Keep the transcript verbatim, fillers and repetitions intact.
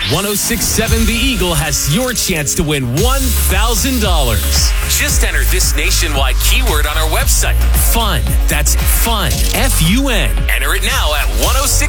one oh six point seven The Eagle has your chance to win one thousand dollars. Just enter this nationwide keyword on our website. Fun. That's fun. F U N. Enter it now at one oh six